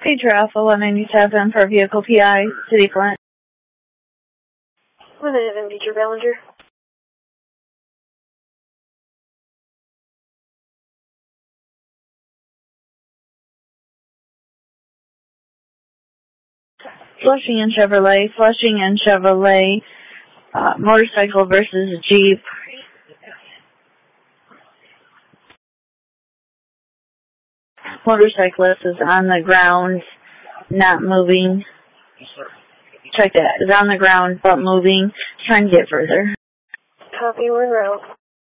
Pager Alpha 197 for vehicle PI, City Flint. 197, Beecher Ballinger. Flushing and Chevrolet, motorcycle versus Jeep. Motorcyclist is on the ground, not moving. Check that. Is on the ground, but moving. Trying to get further. Copy, we're en route.